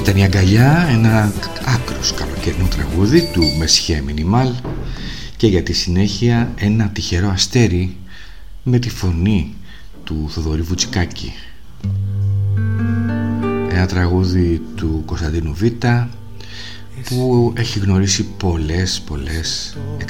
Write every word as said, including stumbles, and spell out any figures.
Ήταν η αγκαλιά, ένα άκρος καλοκαιρινό τραγούδι του Μεσχέ Μινιμάλ, και για τη συνέχεια ένα τυχερό αστέρι με τη φωνή του Θοδωρή Βουτσικάκη. Ένα τραγούδι του Κωνσταντίνου Β, που έχει γνωρίσει πολλές πολλές